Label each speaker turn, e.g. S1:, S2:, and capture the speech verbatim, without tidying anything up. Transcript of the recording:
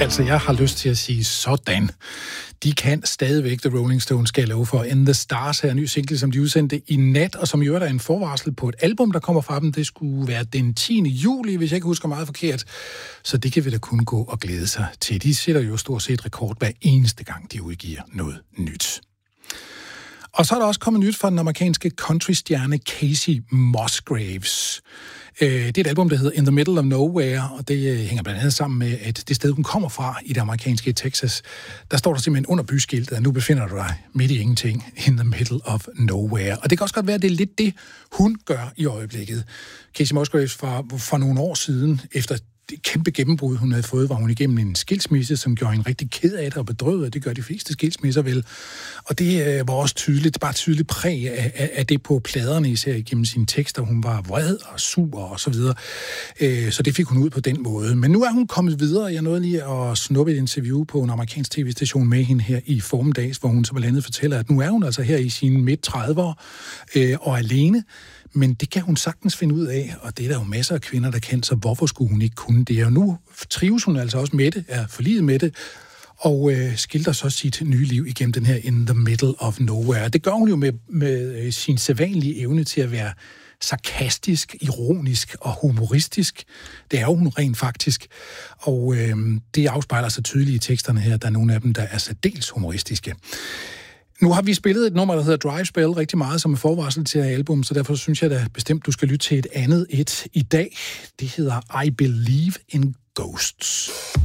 S1: Altså, jeg har lyst til at sige sådan. De kan stadigvæk, The Rolling Stones, skal jeg love for. In the Stars her, en ny single, som de udsendte i nat, og som i øvrigt er en forvarsel på et album, der kommer fra dem. Det skulle være den tiende juli, hvis jeg ikke husker meget forkert. Så det kan vi da kun gå og glæde sig til. De sætter jo stort set rekord hver eneste gang, de udgiver noget nyt. Og så er der også kommet nyt fra den amerikanske countrystjerne Casey Musgraves. Det er et album, der hedder In the Middle of Nowhere, og det hænger blandt andet sammen med, at det sted, hun kommer fra i det amerikanske Texas, der står der simpelthen under byskiltet, at nu befinder du dig midt i ingenting, in the middle of nowhere. Og det kan også godt være, at det er lidt det, hun gør i øjeblikket. Casey Musgraves for, for nogle år siden, efter det kæmpe gennembrud, hun havde fået, var hun igennem en skilsmisse, som gjorde en rigtig ked af det og bedrøvet. Det gør de fleste skilsmisser vel. Og det øh, var også tydeligt, bare tydeligt præg af, af, af det på pladerne, især igennem sine tekster. Hun var vred og sur og så videre. Øh, så det fik hun ud på den måde. Men nu er hun kommet videre. Jeg nåede lige at snuppe et interview på en amerikansk tv-station med hende her i formiddags, hvor hun så blandt andet fortæller, at nu er hun altså her i sine midt tredivere øh, og alene. Men det kan hun sagtens finde ud af, og det er der jo masser af kvinder, der kan, så hvorfor skulle hun ikke kunne det? Og nu trives hun altså også med det, er forliget med det, og øh, skildrer så sit nye liv igennem den her In the Middle of Nowhere. Det gør hun jo med, med sin sædvanlige evne til at være sarkastisk, ironisk og humoristisk. Det er jo hun rent faktisk. Og øh, det afspejler sig tydeligt i teksterne her. Der er nogle af dem, der er særdeles humoristiske. Nu har vi spillet et nummer, der hedder Drive Spell rigtig meget som en forvarsel til album, så derfor synes jeg da bestemt, du skal lytte til et andet et i dag. Det hedder I Believe in Ghosts.